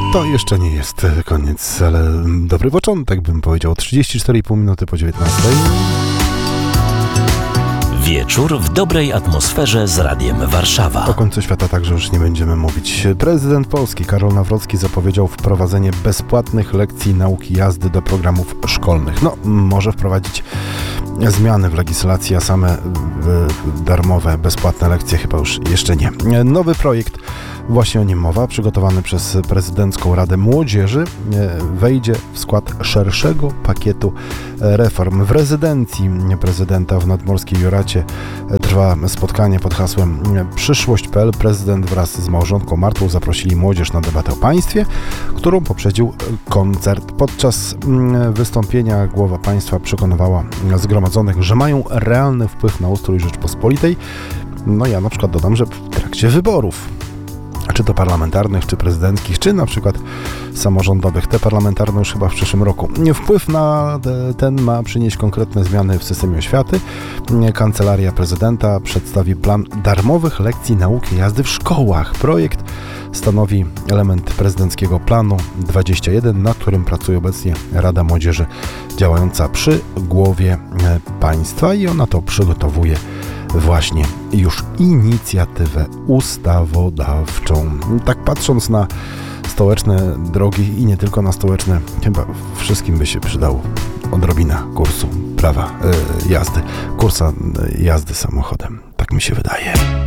To jeszcze nie jest koniec, ale dobry początek, bym powiedział. 34,5 minuty po 19. Wieczór w dobrej atmosferze z Radiem Warszawa. O końcu świata także już nie będziemy mówić. Prezydent Polski Karol Nawrocki zapowiedział wprowadzenie bezpłatnych lekcji nauki jazdy do programów szkolnych. No, może wprowadzić zmiany w legislacji, a same darmowe, bezpłatne lekcje chyba już jeszcze nie. Nowy projekt, właśnie o nim mowa, przygotowany przez Prezydencką Radę Młodzieży, wejdzie w skład szerszego pakietu reform. W rezydencji prezydenta w nadmorskiej Juracie trwa spotkanie pod hasłem Przyszłość.pl. Prezydent wraz z małżonką Martą zaprosili młodzież na debatę o państwie, którą poprzedził koncert. Podczas wystąpienia głowa państwa przekonywała zgromadzonych, że mają realny wpływ na ustrój Rzeczpospolitej. No ja na przykład dodam, że w trakcie wyborów, czy to parlamentarnych, czy prezydenckich, czy na przykład samorządowych. Te parlamentarne już chyba w przyszłym roku. Wpływ na ten ma przynieść konkretne zmiany w systemie oświaty. Kancelaria Prezydenta przedstawi plan darmowych lekcji nauki jazdy w szkołach. Projekt stanowi element prezydenckiego planu 21, nad którym pracuje obecnie Rada Młodzieży działająca przy głowie państwa i ona to przygotowuje właśnie już inicjatywę ustawodawczą. Tak patrząc na stołeczne drogi i nie tylko na stołeczne, chyba wszystkim by się przydało odrobina kursu prawa jazdy, kursa jazdy samochodem. Tak mi się wydaje.